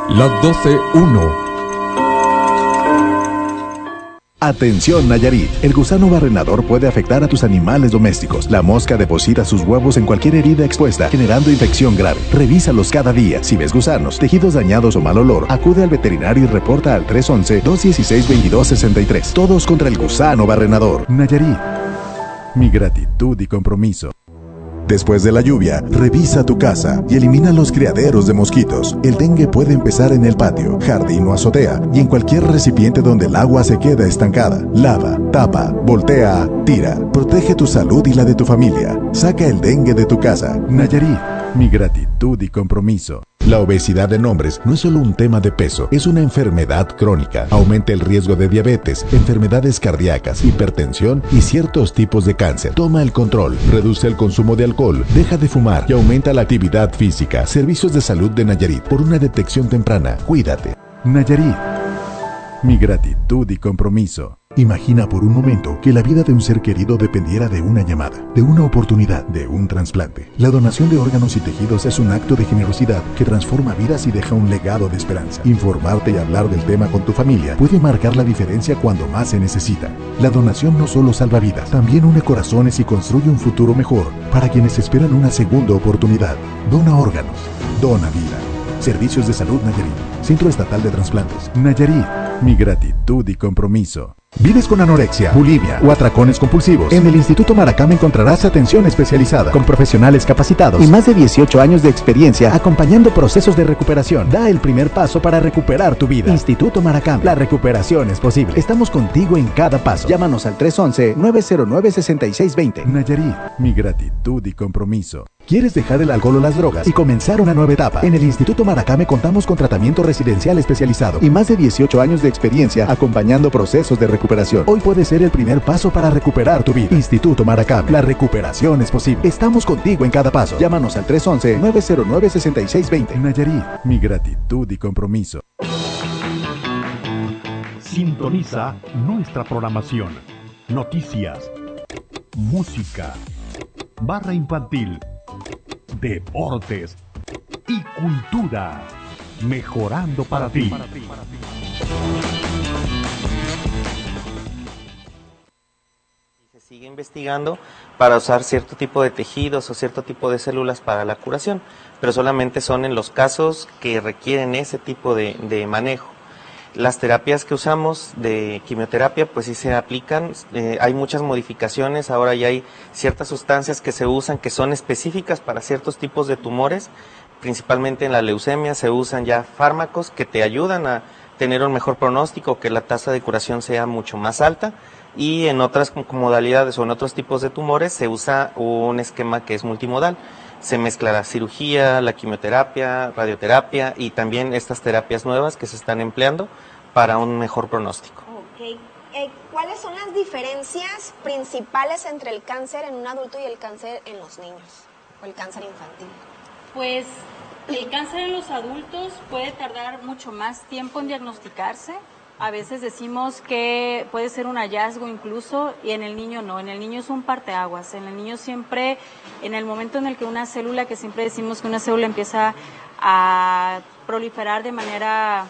Las 12:01. Atención Nayarit, el gusano barrenador puede afectar a tus animales domésticos. La mosca deposita sus huevos en cualquier herida expuesta, generando infección grave. Revísalos cada día. Si ves gusanos, tejidos dañados o mal olor, acude al veterinario y reporta al 311-216-2263. Todos contra el gusano barrenador. Nayarit, mi gratitud y compromiso. Después de la lluvia, revisa tu casa y elimina los criaderos de mosquitos. El dengue puede empezar en el patio, jardín o azotea y en cualquier recipiente donde el agua se queda estancada. Lava, tapa, voltea, tira. Protege tu salud y la de tu familia. Saca el dengue de tu casa. Nayarit, mi gratitud y compromiso. La obesidad en hombres no es solo un tema de peso, es una enfermedad crónica. Aumenta el riesgo de diabetes, enfermedades cardíacas, hipertensión y ciertos tipos de cáncer. Toma el control, reduce el consumo de alcohol, deja de fumar y aumenta la actividad física. Servicios de Salud de Nayarit, por una detección temprana. Cuídate. Nayarit, mi gratitud y compromiso. Imagina por un momento que la vida de un ser querido dependiera de una llamada, de una oportunidad, de un trasplante. La donación de órganos y tejidos es un acto de generosidad que transforma vidas y deja un legado de esperanza. Informarte y hablar del tema con tu familia puede marcar la diferencia cuando más se necesita. La donación no solo salva vidas, también une corazones y construye un futuro mejor para quienes esperan una segunda oportunidad. Dona órganos, dona vida. Servicios de Salud Nayarit, Centro Estatal de Trasplantes. Nayarit, mi gratitud y compromiso. ¿Vives con anorexia, bulimia o atracones compulsivos? En el Instituto Maracame encontrarás atención especializada con profesionales capacitados y más de 18 años de experiencia acompañando procesos de recuperación. Da el primer paso para recuperar tu vida. Instituto Maracame, la recuperación es posible. Estamos contigo en cada paso. Llámanos al 311-909-6620. Nayarit, mi gratitud y compromiso. ¿Quieres dejar el alcohol o las drogas y comenzar una nueva etapa? En el Instituto Maracame contamos con tratamiento residencial especializado y más de 18 años de experiencia acompañando procesos de recuperación. Hoy puede ser el primer paso para recuperar tu vida. Instituto Maracame, la recuperación es posible. Estamos contigo en cada paso. Llámanos al 311-909-6620. Nayarit, mi gratitud y compromiso. Sintoniza nuestra programación. Noticias, música, barra infantil, deportes y cultura. Mejorando para ti. Se sigue investigando para usar cierto tipo de tejidos o cierto tipo de células para la curación, pero solamente son en los casos que requieren ese tipo de manejo. Las terapias que usamos de quimioterapia pues sí se aplican, hay muchas modificaciones, ahora ya hay ciertas sustancias que se usan que son específicas para ciertos tipos de tumores, principalmente en la leucemia se usan ya fármacos que te ayudan a tener un mejor pronóstico, que la tasa de curación sea mucho más alta, y en otras modalidades o en otros tipos de tumores se usa un esquema que es multimodal. Se mezcla la cirugía, la quimioterapia, radioterapia y también estas terapias nuevas que se están empleando para un mejor pronóstico. Okay. ¿Cuáles son las diferencias principales entre el cáncer en un adulto y el cáncer en los niños o el cáncer infantil? Pues el cáncer en los adultos puede tardar mucho más tiempo en diagnosticarse. A veces decimos que puede ser un hallazgo incluso, y en el niño no. En el niño es un parteaguas. En el niño siempre, en el momento en el que una célula, que siempre decimos que una célula empieza a proliferar de manera,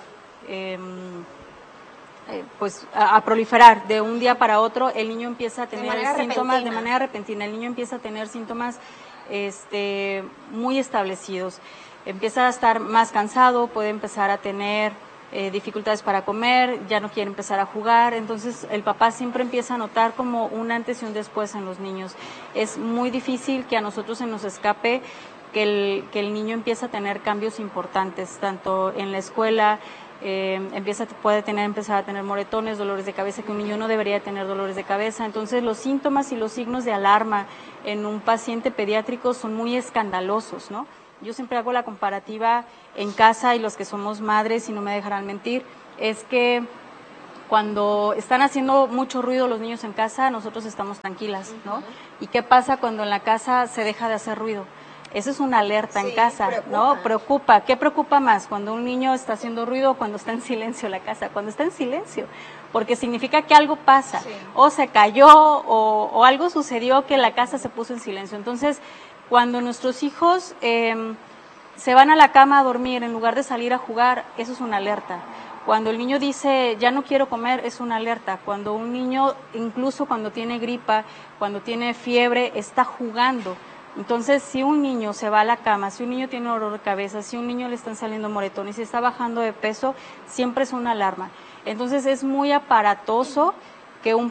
a proliferar de un día para otro, el niño empieza a tener síntomas de manera repentina. El niño empieza a tener síntomas muy establecidos. Empieza a estar más cansado, puede empezar a tener dificultades para comer, ya no quiere empezar a jugar, entonces el papá siempre empieza a notar como un antes y un después en los niños. Es muy difícil que a nosotros se nos escape que el niño empieza a tener cambios importantes, tanto en la escuela, puede empezar a tener moretones, dolores de cabeza, que un niño no debería tener dolores de cabeza. Entonces los síntomas y los signos de alarma en un paciente pediátrico son muy escandalosos, ¿no? Yo siempre hago la comparativa en casa, y los que somos madres, y no me dejarán mentir, es que cuando están haciendo mucho ruido los niños en casa, nosotros estamos tranquilas, ¿no? ¿Y qué pasa cuando en la casa se deja de hacer ruido? Eso es una alerta en casa, ¿no? Preocupa. ¿Qué preocupa más? ¿Cuando un niño está haciendo ruido o cuando está en silencio la casa? Cuando está en silencio, porque significa que algo pasa, o se cayó, o algo sucedió que la casa se puso en silencio. Entonces, cuando nuestros hijos se van a la cama a dormir en lugar de salir a jugar, eso es una alerta. Cuando el niño dice, ya no quiero comer, es una alerta. Cuando un niño, incluso cuando tiene gripa, cuando tiene fiebre, está jugando. Entonces, si un niño se va a la cama, si un niño tiene dolor de cabeza, si un niño le están saliendo moretones, si está bajando de peso, siempre es una alarma. Entonces, es muy aparatoso que un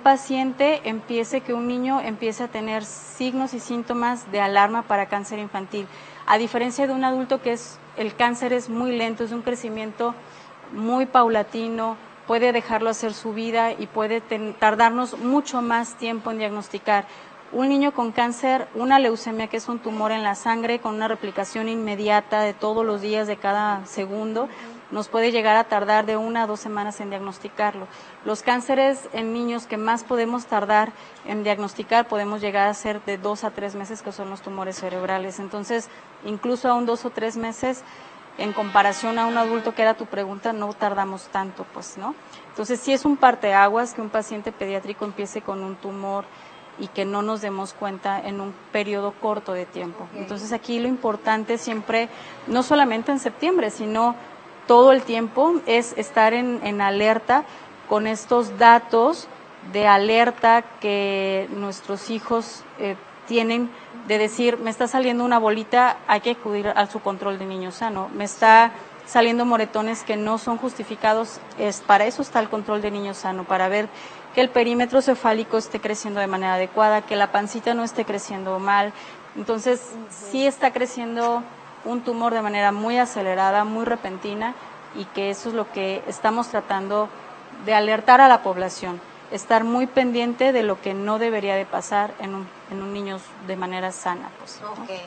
niño empiece a tener signos y síntomas de alarma para cáncer infantil. A diferencia de un adulto el cáncer es muy lento, es un crecimiento muy paulatino, puede dejarlo hacer su vida y puede tardarnos mucho más tiempo en diagnosticar. Un niño con cáncer, una leucemia, que es un tumor en la sangre con una replicación inmediata de todos los días, de cada segundo, nos puede llegar a tardar de 1 a 2 semanas en diagnosticarlo. Los cánceres en niños que más podemos tardar en diagnosticar podemos llegar a ser de 2 a 3 meses, que son los tumores cerebrales. Entonces, incluso a un 2 o 3 meses, en comparación a un adulto, que era tu pregunta, no tardamos tanto, pues, ¿no? Entonces, sí es un parteaguas que un paciente pediátrico empiece con un tumor y que no nos demos cuenta en un periodo corto de tiempo. Okay. Entonces, aquí lo importante siempre, no solamente en septiembre, sino todo el tiempo, es estar en alerta con estos datos de alerta que nuestros hijos tienen, de decir, me está saliendo una bolita, hay que acudir a su control de niño sano, me está saliendo moretones que no son justificados, para eso está el control de niño sano, para ver que el perímetro cefálico esté creciendo de manera adecuada, que la pancita no esté creciendo mal. Entonces, sí está creciendo un tumor de manera muy acelerada, muy repentina, y que eso es lo que estamos tratando de alertar a la población, estar muy pendiente de lo que no debería de pasar en un niño de manera sana. Pues, ¿no? Okay.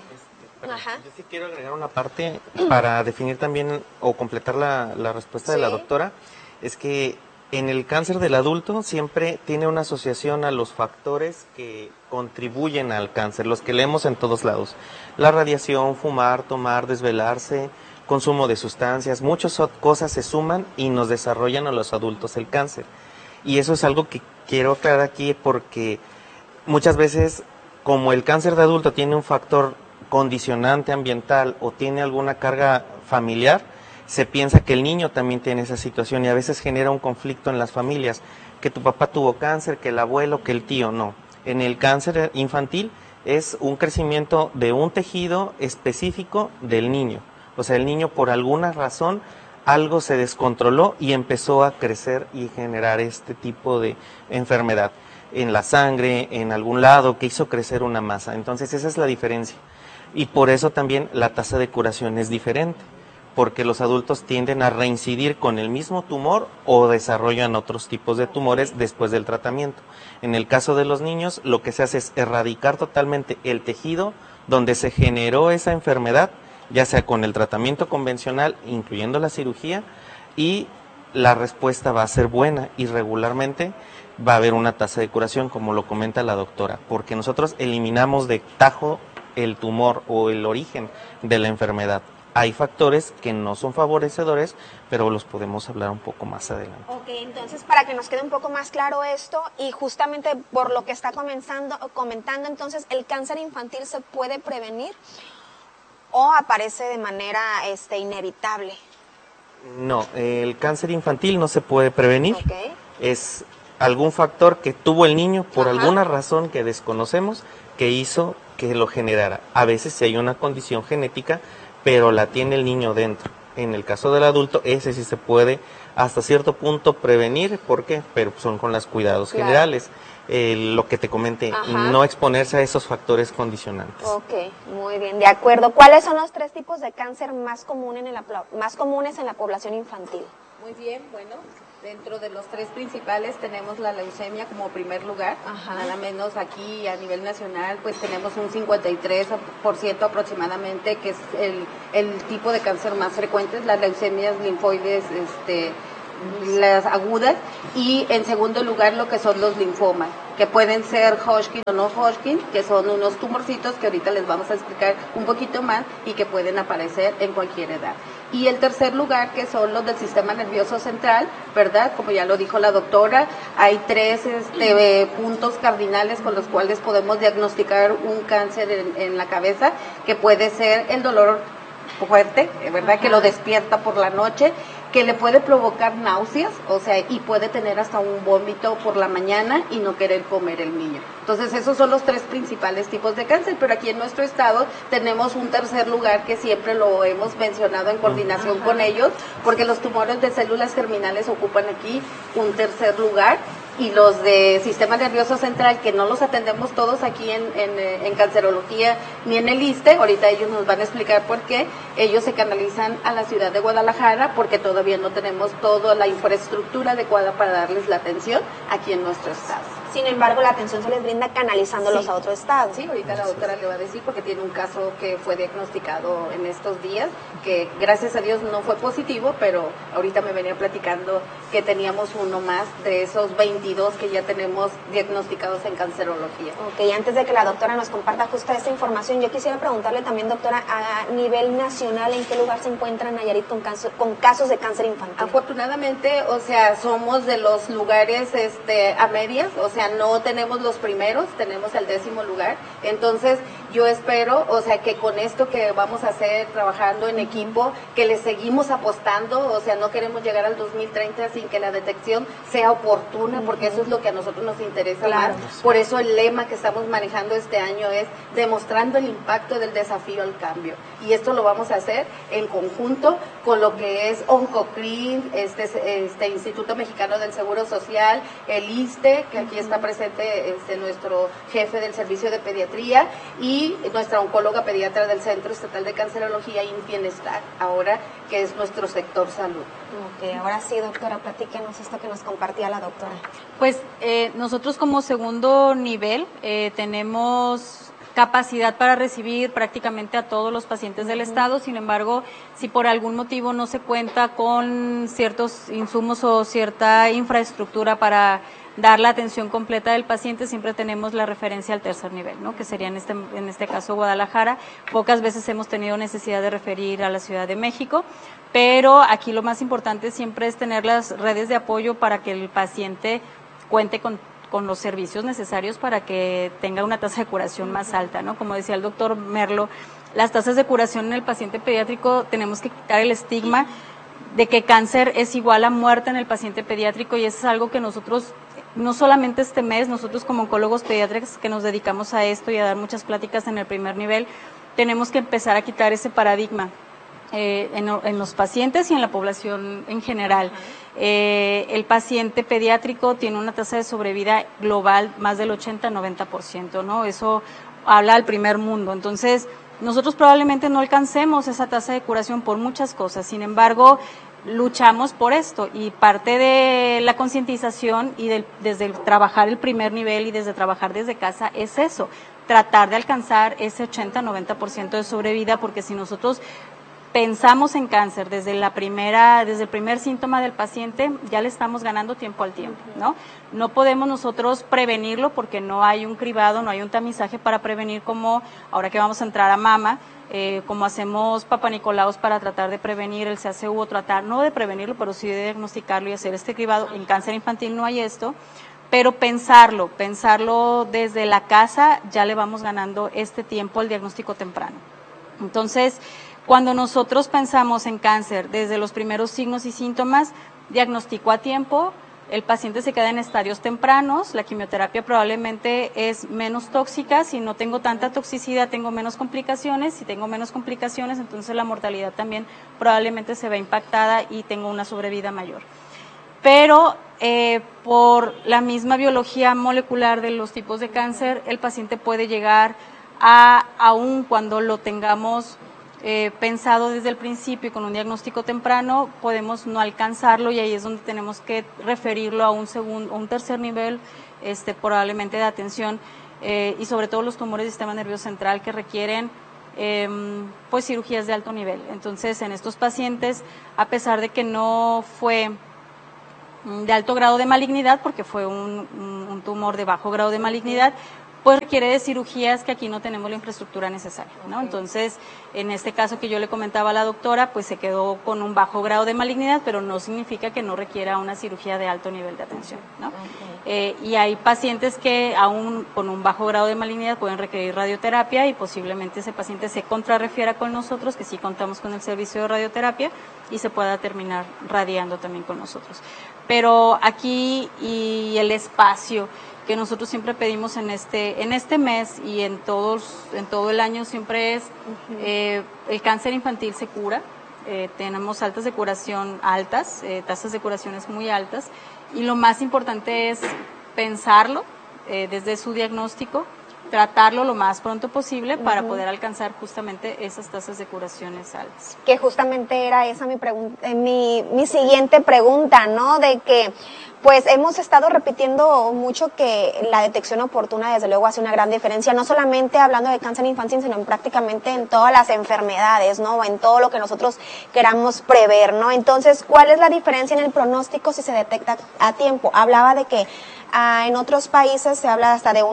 Yo sí quiero agregar una parte para definir también o completar la respuesta de la doctora, es que en el cáncer del adulto siempre tiene una asociación a los factores que contribuyen al cáncer, los que leemos en todos lados. La radiación, fumar, tomar, desvelarse, consumo de sustancias, muchas cosas se suman y nos desarrollan a los adultos el cáncer. Y eso es algo que quiero aclarar aquí, porque muchas veces, como el cáncer de adulto tiene un factor condicionante ambiental o tiene alguna carga familiar, se piensa que el niño también tiene esa situación y a veces genera un conflicto en las familias, que tu papá tuvo cáncer, que el abuelo, que el tío. No, en el cáncer infantil es un crecimiento de un tejido específico del niño. O sea, el niño por alguna razón algo se descontroló y empezó a crecer y generar este tipo de enfermedad en la sangre, en algún lado, que hizo crecer una masa. Entonces esa es la diferencia. Y por eso también la tasa de curación es diferente, porque los adultos tienden a reincidir con el mismo tumor o desarrollan otros tipos de tumores después del tratamiento. En el caso de los niños, lo que se hace es erradicar totalmente el tejido donde se generó esa enfermedad, ya sea con el tratamiento convencional, incluyendo la cirugía, y la respuesta va a ser buena y regularmente va a haber una tasa de curación, como lo comenta la doctora, porque nosotros eliminamos de tajo el tumor o el origen de la enfermedad. Hay factores que no son favorecedores, pero los podemos hablar un poco más adelante. Ok, entonces para que nos quede un poco más claro esto, y justamente por lo que está comentando, entonces, ¿el cáncer infantil se puede prevenir o aparece de manera inevitable? No, el cáncer infantil no se puede prevenir. Okay. Es algún factor que tuvo el niño por alguna razón que desconocemos que hizo que lo generara. A veces sí hay una condición genética, pero la tiene el niño dentro. En el caso del adulto, ese sí se puede hasta cierto punto prevenir. ¿Por qué? Pero son con los cuidados generales. Lo que te comenté, no exponerse a esos factores condicionantes. Ok, muy bien, de acuerdo. ¿Cuáles son los 3 tipos de cáncer más comunes en la población infantil? Muy bien, bueno, dentro de los 3 principales tenemos la leucemia como primer lugar. Nada menos aquí a nivel nacional, pues tenemos un 53% aproximadamente, que es el tipo de cáncer más frecuente, las leucemias linfoides, las agudas, y en segundo lugar lo que son los linfomas, que pueden ser Hodgkin o no Hodgkin, que son unos tumorcitos que ahorita les vamos a explicar un poquito más y que pueden aparecer en cualquier edad. Y el tercer lugar, que son los del sistema nervioso central, ¿verdad? Como ya lo dijo la doctora, hay 3 puntos cardinales con los cuales podemos diagnosticar un cáncer en la cabeza, que puede ser el dolor fuerte, ¿verdad? Que lo despierta por la noche, que le puede provocar náuseas, o sea, y puede tener hasta un vómito por la mañana y no querer comer el niño. Entonces, esos son los 3 principales tipos de cáncer, pero aquí en nuestro estado tenemos un tercer lugar que siempre lo hemos mencionado en coordinación con ellos, porque los tumores de células germinales ocupan aquí un tercer lugar, y los de sistema nervioso central, que no los atendemos todos aquí en cancerología ni en el ISSSTE, ahorita ellos nos van a explicar por qué, ellos se canalizan a la ciudad de Guadalajara porque todavía no tenemos toda la infraestructura adecuada para darles la atención aquí en nuestro estado. Sin embargo, la atención se les brinda canalizándolos a otro estado. Sí, ahorita la doctora le va a decir porque tiene un caso que fue diagnosticado en estos días, que gracias a Dios no fue positivo, pero ahorita me venía platicando que teníamos uno más de esos 22 que ya tenemos diagnosticados en cancerología. Ok, antes de que la doctora nos comparta justo esta información, yo quisiera preguntarle también, doctora, a nivel nacional, ¿en qué lugar se encuentra Nayarit con casos de cáncer infantil? Afortunadamente, o sea, somos de los lugares a medias, o sea, no tenemos los primeros, tenemos el 10º lugar. Entonces, yo espero, o sea, que con esto que vamos a hacer trabajando en equipo, que le seguimos apostando, o sea, no queremos llegar al 2030 sin que la detección sea oportuna, porque eso es lo que a nosotros nos interesa más. Por eso el lema que estamos manejando este año es demostrando el impacto del desafío al cambio. Y esto lo vamos a hacer en conjunto con lo que es OncoCRIM, Instituto Mexicano del Seguro Social, el ISSSTE, que aquí está presente nuestro jefe del servicio de pediatría, y nuestra oncóloga pediatra del Centro Estatal de Cancerología y Bienestar, ahora que es nuestro sector salud. Ok, ahora sí, doctora, platíquenos esto que nos compartía la doctora. Pues nosotros como segundo nivel tenemos capacidad para recibir prácticamente a todos los pacientes del estado. Sin embargo, si por algún motivo no se cuenta con ciertos insumos o cierta infraestructura para dar la atención completa del paciente, siempre tenemos la referencia al tercer nivel, ¿no? Que sería en este caso Guadalajara. Pocas veces hemos tenido necesidad de referir a la Ciudad de México, pero aquí lo más importante siempre es tener las redes de apoyo para que el paciente cuente con los servicios necesarios para que tenga una tasa de curación más alta, ¿no? Como decía el doctor Merlo, las tasas de curación en el paciente pediátrico, tenemos que quitar el estigma de que cáncer es igual a muerte en el paciente pediátrico, y eso es algo que nosotros, no solamente este mes, nosotros como oncólogos pediátricos que nos dedicamos a esto y a dar muchas pláticas en el primer nivel, tenemos que empezar a quitar ese paradigma en los pacientes y en la población en general. El paciente pediátrico tiene una tasa de sobrevida global más del 80-90%, ¿no? Eso habla al primer mundo. Entonces, nosotros probablemente no alcancemos esa tasa de curación por muchas cosas. Sin embargo, luchamos por esto, y parte de la concientización y desde el trabajar el primer nivel y desde trabajar desde casa es eso, tratar de alcanzar ese 80-90% de sobrevida, porque si nosotros pensamos en cáncer desde el primer síntoma del paciente, ya le estamos ganando tiempo al tiempo, ¿no? No podemos nosotros prevenirlo porque no hay un cribado, no hay un tamizaje para prevenir, como ahora que vamos a entrar a mama, como hacemos papanicolaos para tratar de prevenir el CACU, o tratar, no de prevenirlo, pero sí de diagnosticarlo y hacer este cribado. En cáncer infantil no hay esto, pero pensarlo desde la casa, ya le vamos ganando este tiempo al diagnóstico temprano. Entonces, cuando nosotros pensamos en cáncer desde los primeros signos y síntomas, diagnostico a tiempo, el paciente se queda en estadios tempranos, la quimioterapia probablemente es menos tóxica, si no tengo tanta toxicidad tengo menos complicaciones, si tengo menos complicaciones entonces la mortalidad también probablemente se ve impactada y tengo una sobrevida mayor. Pero por la misma biología molecular de los tipos de cáncer, el paciente puede llegar aún cuando lo tengamos pensado desde el principio y con un diagnóstico temprano, podemos no alcanzarlo, y ahí es donde tenemos que referirlo a un tercer nivel, probablemente de atención, y sobre todo los tumores del sistema nervioso central que requieren pues cirugías de alto nivel. Entonces, en estos pacientes, a pesar de que no fue de alto grado de malignidad, porque fue un tumor de bajo grado de malignidad, pues requiere de cirugías que aquí no tenemos la infraestructura necesaria, ¿no? Entonces, en este caso que yo le comentaba a la doctora, pues se quedó con un bajo grado de malignidad, pero no significa que no requiera una cirugía de alto nivel de atención, ¿no? Y hay pacientes que aún con un bajo grado de malignidad pueden requerir radioterapia y posiblemente ese paciente se contrarrefiera con nosotros, que sí contamos con el servicio de radioterapia y se pueda terminar radiando también con nosotros. Pero aquí y el espacio que nosotros siempre pedimos en este mes y en todo el año siempre es el cáncer infantil se cura, tenemos tasas de curaciones muy altas, y lo más importante es pensarlo desde su diagnóstico, tratarlo lo más pronto posible para poder alcanzar justamente esas tasas de curaciones altas. Que justamente era esa mi siguiente pregunta, ¿no? De que pues hemos estado repitiendo mucho que la detección oportuna desde luego hace una gran diferencia, no solamente hablando de cáncer infantil, sino prácticamente en todas las enfermedades, ¿no? En todo lo que nosotros queramos prever, ¿no? Entonces, ¿cuál es la diferencia en el pronóstico si se detecta a tiempo? Hablaba de que en otros países se habla hasta de un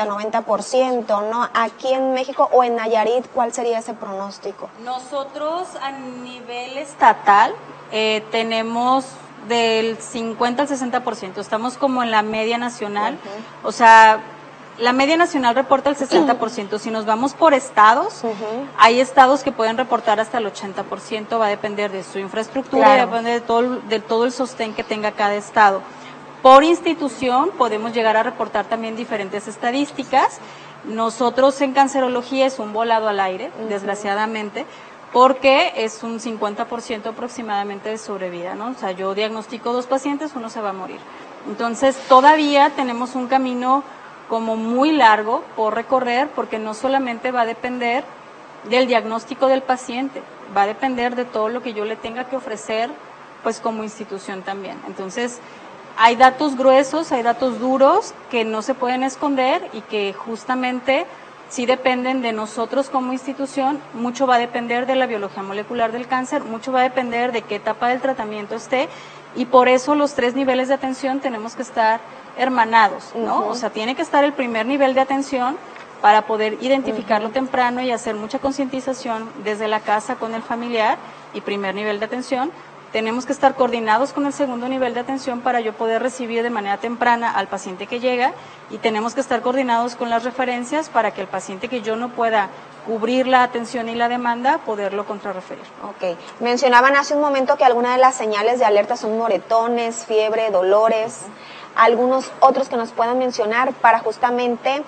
80-90%, ¿no? Aquí en México o en Nayarit, ¿cuál sería ese pronóstico? Nosotros a nivel estatal tenemos del 50 al 60%, estamos como en la media nacional, o sea, la media nacional reporta el 60%, si nos vamos por estados, hay estados que pueden reportar hasta el 80%, va a depender de su infraestructura, y va a depender de todo el sostén que tenga cada estado. Por institución podemos llegar a reportar también diferentes estadísticas. Nosotros en cancerología es un volado al aire, desgraciadamente, porque es un 50% aproximadamente de sobrevida, ¿no? O sea, yo diagnostico 2 pacientes, uno se va a morir. Entonces, todavía tenemos un camino como muy largo por recorrer, porque no solamente va a depender del diagnóstico del paciente, va a depender de todo lo que yo le tenga que ofrecer, pues como institución también. Entonces, hay datos gruesos, hay datos duros que no se pueden esconder y que justamente sí dependen de nosotros como institución. Mucho va a depender de la biología molecular del cáncer, mucho va a depender de qué etapa del tratamiento esté, y por eso los 3 niveles de atención tenemos que estar hermanados, ¿no? O sea, tiene que estar el primer nivel de atención para poder identificarlo temprano y hacer mucha concientización desde la casa con el familiar, y primer nivel de atención. Tenemos que estar coordinados con el segundo nivel de atención para yo poder recibir de manera temprana al paciente que llega, y tenemos que estar coordinados con las referencias para que el paciente que yo no pueda cubrir la atención y la demanda, poderlo contrarreferir. Ok. Mencionaban hace un momento que algunas de las señales de alerta son moretones, fiebre, dolores, algunos otros que nos puedan mencionar para justamente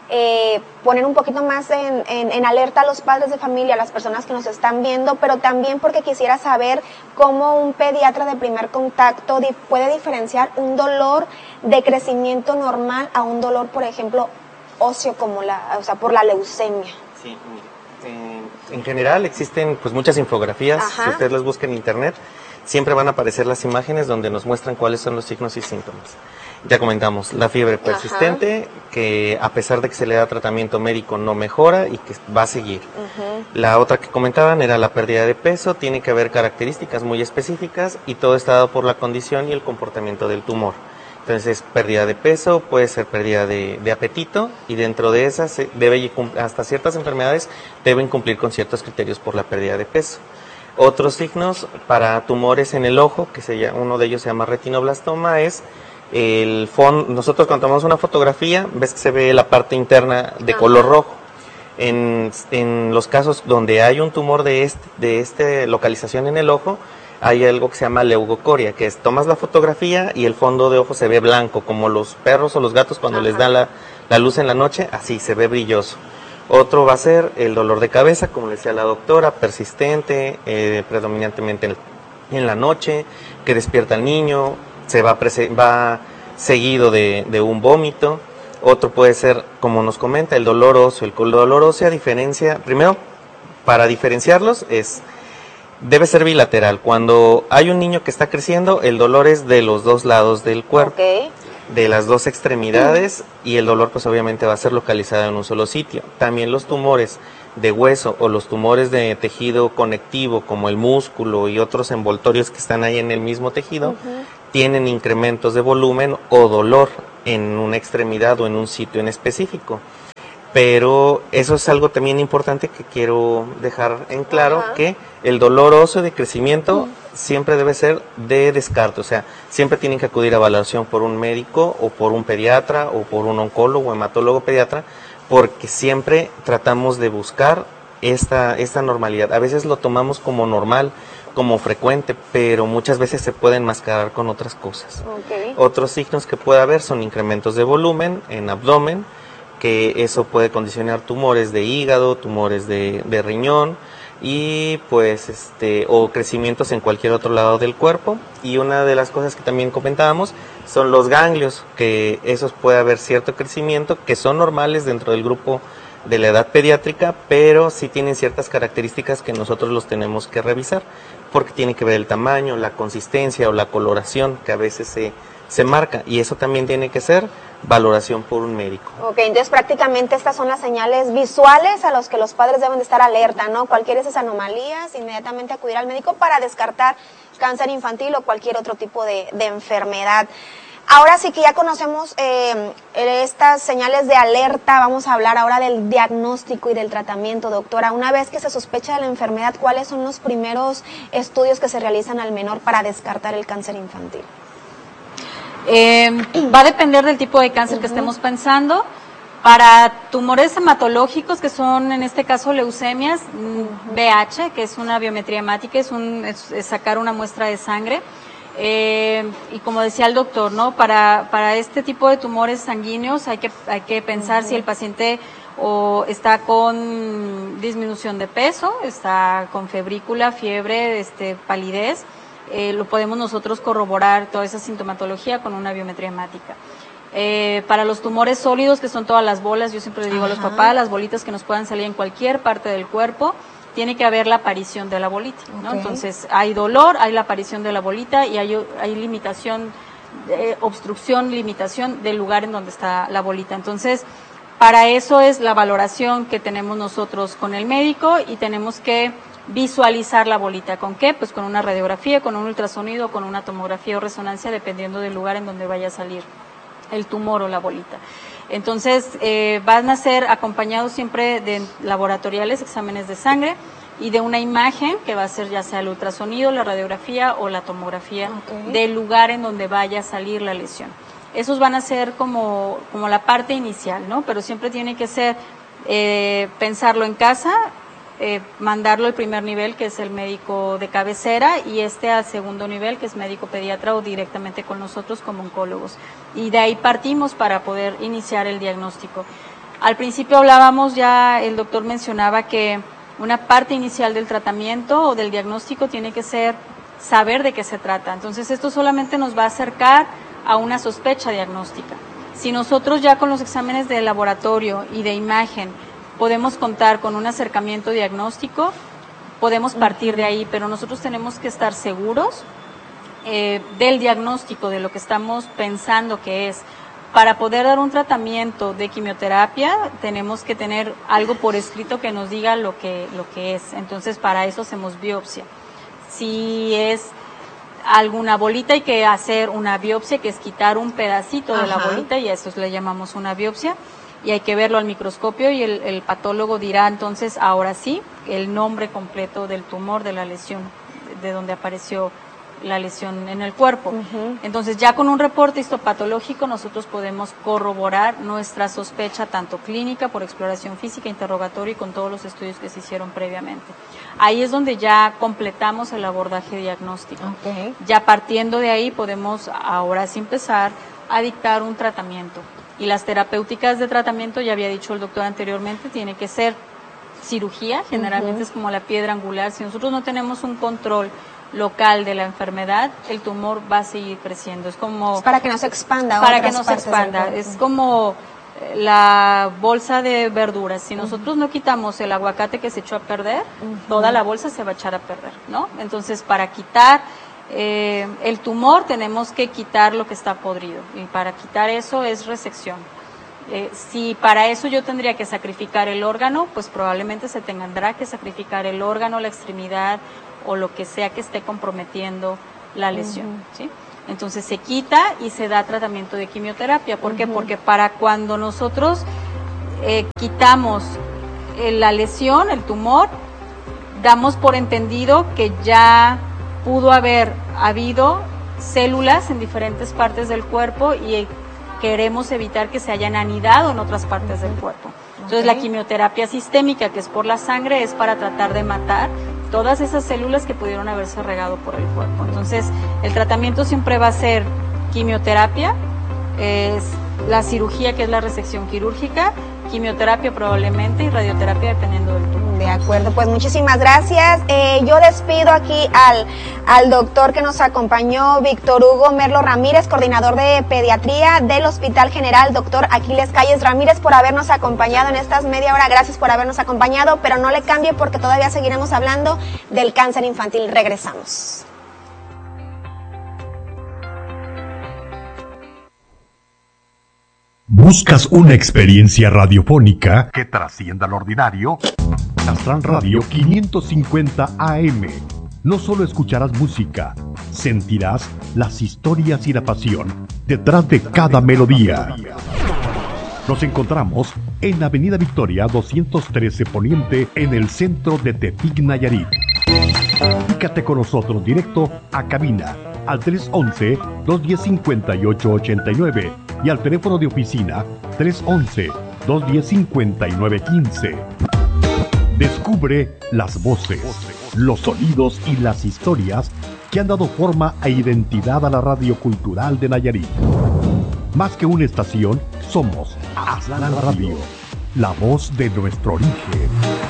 poner un poquito más en alerta a los padres de familia, a las personas que nos están viendo, pero también porque quisiera saber cómo un pediatra de primer contacto puede diferenciar un dolor de crecimiento normal a un dolor, por ejemplo, óseo, como por la leucemia. Sí, en general existen pues muchas infografías. Si ustedes las buscan en internet, siempre van a aparecer las imágenes donde nos muestran cuáles son los signos y síntomas. Ya comentamos, la fiebre persistente, que a pesar de que se le da tratamiento médico no mejora y que va a seguir. La otra que comentaban era la pérdida de peso, tiene que haber características muy específicas y todo está dado por la condición y el comportamiento del tumor. Entonces, pérdida de peso, puede ser pérdida de apetito, y dentro de esas hasta ciertas enfermedades deben cumplir con ciertos criterios por la pérdida de peso. Otros signos para tumores en el ojo, uno de ellos se llama retinoblastoma, es el fondo. Nosotros cuando tomamos una fotografía, ves que se ve la parte interna de color rojo. En los casos donde hay un tumor de esta localización en el ojo, hay algo que se llama leucocoria, que es tomas la fotografía y el fondo de ojo se ve blanco, como los perros o los gatos cuando les da la luz en la noche, así se ve brilloso. Otro va a ser el dolor de cabeza, como decía la doctora, persistente, predominantemente en la noche, que despierta al niño, va seguido de un vómito. Otro puede ser, como nos comenta, el dolor óseo. El dolor óseo, primero, para diferenciarlos, debe ser bilateral. Cuando hay un niño que está creciendo, el dolor es de los 2 lados del cuerpo, de las 2 extremidades, y el dolor pues obviamente va a ser localizado en un solo sitio. También los tumores de hueso o los tumores de tejido conectivo, como el músculo y otros envoltorios que están ahí en el mismo tejido, tienen incrementos de volumen o dolor en una extremidad o en un sitio en específico. Pero eso es algo también importante que quiero dejar en claro, que el dolor óseo de crecimiento siempre debe ser de descarte, o sea, siempre tienen que acudir a valoración por un médico o por un pediatra o por un oncólogo o hematólogo pediatra, porque siempre tratamos de buscar esta normalidad. A veces lo tomamos como normal, como frecuente, pero muchas veces se puede enmascarar con otras cosas. Otros signos que puede haber son incrementos de volumen en abdomen, que eso puede condicionar tumores de hígado, tumores de riñón y pues o crecimientos en cualquier otro lado del cuerpo. Y una de las cosas que también comentábamos son los ganglios, que esos puede haber cierto crecimiento, que son normales dentro del grupo de la edad pediátrica, pero sí tienen ciertas características que nosotros los tenemos que revisar, porque tiene que ver el tamaño, la consistencia o la coloración que a veces se marca, y eso también tiene que ser valoración por un médico. Ok, entonces prácticamente estas son las señales visuales a los que los padres deben de estar alerta, ¿no? Cualquiera de esas anomalías, inmediatamente acudir al médico para descartar cáncer infantil o cualquier otro tipo de enfermedad. Ahora sí que ya conocemos estas señales de alerta, vamos a hablar ahora del diagnóstico y del tratamiento, doctora. Una vez que se sospecha de la enfermedad, ¿cuáles son los primeros estudios que se realizan al menor para descartar el cáncer infantil? Va a depender del tipo de cáncer que estemos pensando. Para tumores hematológicos, que son en este caso leucemias, BH, que es una biometría hemática, es sacar una muestra de sangre. Y como decía el doctor, ¿no? Para este tipo de tumores sanguíneos hay que pensar si el paciente está con disminución de peso, está con febrícula, fiebre, palidez. Lo podemos nosotros corroborar toda esa sintomatología con una biometría hemática. Para los tumores sólidos, que son todas las bolas, yo siempre le digo a los papás, las bolitas que nos puedan salir en cualquier parte del cuerpo, tiene que haber la aparición de la bolita, ¿no? Entonces hay dolor, hay la aparición de la bolita y hay limitación, obstrucción, limitación del lugar en donde está la bolita. Entonces, para eso es la valoración que tenemos nosotros con el médico, y tenemos que visualizar la bolita. ¿Con qué? Pues con una radiografía, con un ultrasonido, con una tomografía o resonancia, dependiendo del lugar en donde vaya a salir el tumor o la bolita. Entonces, van a ser acompañados siempre de laboratoriales, exámenes de sangre y de una imagen que va a ser ya sea el ultrasonido, la radiografía o la tomografía del lugar en donde vaya a salir la lesión. Esos van a ser como la parte inicial, ¿no? Pero siempre tiene que ser pensarlo en casa, mandarlo al primer nivel, que es el médico de cabecera, y al segundo nivel, que es médico pediatra, o directamente con nosotros como oncólogos. Y de ahí partimos para poder iniciar el diagnóstico. Al principio hablábamos, ya el doctor mencionaba que una parte inicial del tratamiento o del diagnóstico tiene que ser saber de qué se trata. Entonces esto solamente nos va a acercar a una sospecha diagnóstica. Si nosotros ya con los exámenes de laboratorio y de imagen podemos contar con un acercamiento diagnóstico, podemos partir de ahí, pero nosotros tenemos que estar seguros del diagnóstico, de lo que estamos pensando que es. Para poder dar un tratamiento de quimioterapia, tenemos que tener algo por escrito que nos diga lo que es. Entonces, para eso hacemos biopsia. Si es alguna bolita, hay que hacer una biopsia, que es quitar un pedacito de la bolita, y a eso le llamamos una biopsia. Y hay que verlo al microscopio, y el patólogo dirá entonces, ahora sí, el nombre completo del tumor, de la lesión, de donde apareció la lesión en el cuerpo. Entonces, ya con un reporte histopatológico nosotros podemos corroborar nuestra sospecha, tanto clínica, por exploración física, interrogatorio y con todos los estudios que se hicieron previamente. Ahí es donde ya completamos el abordaje diagnóstico. Ya partiendo de ahí podemos ahora sí empezar a dictar un tratamiento. Y las terapéuticas de tratamiento, ya había dicho el doctor anteriormente, tiene que ser cirugía, generalmente es como la piedra angular. Si nosotros no tenemos un control local de la enfermedad, el tumor va a seguir creciendo. Es como... para que no se expanda. Para que no se expanda. Es como la bolsa de verduras. Si nosotros no quitamos el aguacate que se echó a perder, toda la bolsa se va a echar a perder, ¿no? Entonces, para quitar el tumor tenemos que quitar lo que está podrido, y para quitar eso es resección. Si para eso yo tendría que sacrificar el órgano, pues probablemente se tendrá que sacrificar el órgano, la extremidad o lo que sea que esté comprometiendo la lesión, ¿sí? Entonces se quita y se da tratamiento de quimioterapia. ¿Por qué? Porque para cuando nosotros quitamos la lesión, el tumor, damos por entendido que ya pudo haber habido células en diferentes partes del cuerpo y queremos evitar que se hayan anidado en otras partes del cuerpo. Entonces la quimioterapia sistémica, que es por la sangre, es para tratar de matar todas esas células que pudieron haberse regado por el cuerpo. Entonces el tratamiento siempre va a ser quimioterapia, es la cirugía, que es la resección quirúrgica, quimioterapia probablemente y radioterapia dependiendo del tumor. De acuerdo, pues muchísimas gracias. Yo despido aquí al doctor que nos acompañó, Víctor Hugo Merlo Ramírez, coordinador de pediatría del Hospital General, doctor Aquiles Calles Ramírez, por habernos acompañado en estas media hora. Gracias por habernos acompañado, pero no le cambie porque todavía seguiremos hablando del cáncer infantil. Regresamos. ¿Buscas una experiencia radiofónica que trascienda lo ordinario? Astran Radio 550 AM. No solo escucharás música, sentirás las historias y la pasión detrás de cada melodía. Nos encontramos en Avenida Victoria 213 Poniente, en el centro de Tepic, Nayarit. Comunícate con nosotros directo a cabina al 311-210-5889 y al teléfono de oficina 311-210-5915. Descubre las voces, los sonidos y las historias que han dado forma e identidad a la radio cultural de Nayarit. Más que una estación, somos Astran Radio, la voz de nuestro origen.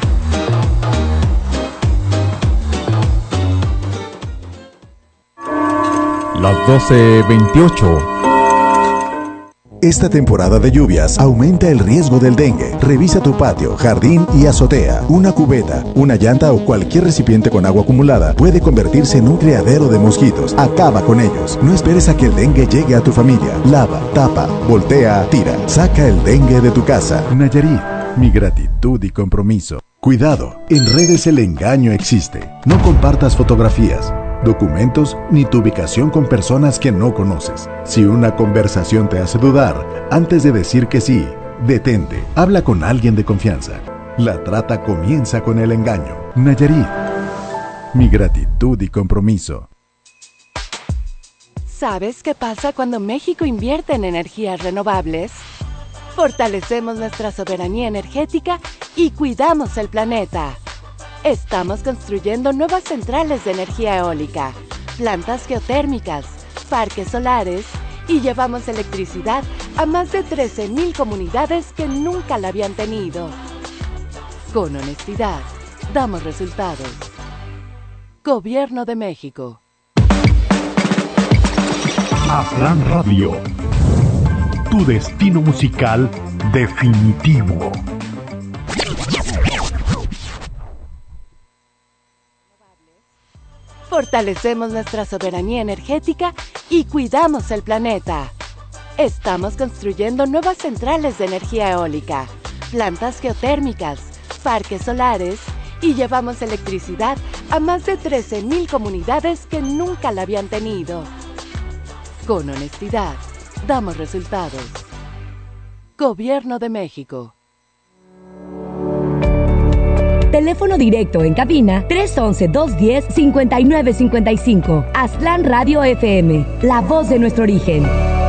Las 12:28. Esta temporada de lluvias aumenta el riesgo del dengue. Revisa tu patio, jardín y azotea. Una cubeta, una llanta o cualquier recipiente con agua acumulada puede convertirse en un criadero de mosquitos. Acaba con ellos. No esperes a que el dengue llegue a tu familia. Lava, tapa, voltea, tira. Saca el dengue de tu casa. Nayarit, mi gratitud y compromiso. Cuidado, en redes el engaño existe. No compartas fotografías, documentos ni tu ubicación con personas que no conoces. Si una conversación te hace dudar, antes de decir que sí, detente. Habla con alguien de confianza. La trata comienza con el engaño. Nayarit, mi gratitud y compromiso. ¿Sabes qué pasa cuando México invierte en energías renovables? Fortalecemos nuestra soberanía energética y cuidamos el planeta. Estamos construyendo nuevas centrales de energía eólica, plantas geotérmicas, parques solares y llevamos electricidad a más de 13,000 comunidades que nunca la habían tenido. Con honestidad, damos resultados. Gobierno de México. Astran Radio, tu destino musical definitivo. Fortalecemos nuestra soberanía energética y cuidamos el planeta. Estamos construyendo nuevas centrales de energía eólica, plantas geotérmicas, parques solares y llevamos electricidad a más de 13,000 comunidades que nunca la habían tenido. Con honestidad, damos resultados. Gobierno de México. Teléfono directo en cabina 311-210-5955. Astran Radio FM, la voz de nuestro origen.